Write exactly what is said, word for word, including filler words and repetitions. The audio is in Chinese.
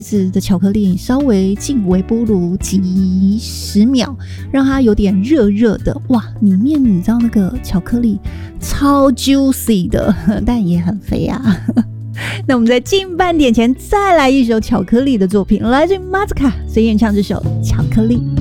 子的巧克力稍微进微波炉几十秒，让它有点热热的，哇，里面你知道那个巧克力超 juicy 的，但也很肥啊。那我们在进半点前再来一首巧克力的作品，来自 Mazka 随演唱这首巧克力。